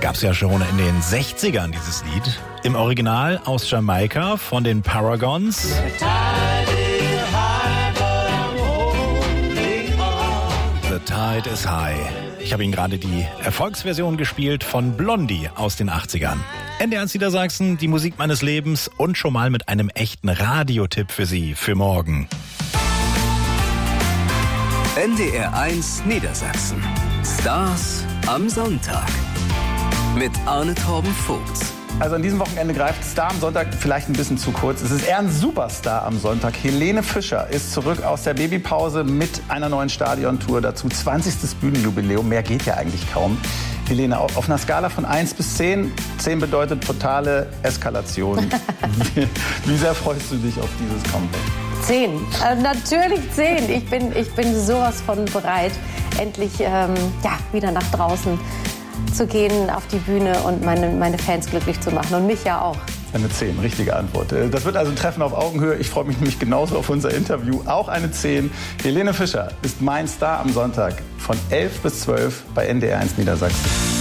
Gab's ja schon in den 60ern, dieses Lied. Im Original aus Jamaika von den Paragons. The Tide is High. Ich habe Ihnen gerade die Erfolgsversion gespielt von Blondie aus den 80ern. NDR1 Niedersachsen, die Musik meines Lebens und schon mal mit einem echten Radiotipp für Sie für morgen. NDR1 Niedersachsen. Stars am Sonntag. Mit Arne Torben Vogt. Also an diesem Wochenende greift Star am Sonntag vielleicht ein bisschen zu kurz. Es ist eher ein Superstar am Sonntag. Helene Fischer ist zurück aus der Babypause mit einer neuen Stadiontour. Dazu 20. Bühnenjubiläum. Mehr geht ja eigentlich kaum. Helene, auf einer Skala von 1 bis 10. 10 bedeutet totale Eskalation. Wie sehr freust du dich auf dieses Comeback? 10. Natürlich 10. Ich bin sowas von bereit, endlich wieder nach draußen zu gehen, auf die Bühne und meine Fans glücklich zu machen und mich ja auch. Eine 10, richtige Antwort. Das wird also ein Treffen auf Augenhöhe. Ich freue mich nämlich genauso auf unser Interview. Auch eine 10. Helene Fischer ist mein Star am Sonntag von 11 bis 12 bei NDR1 Niedersachsen.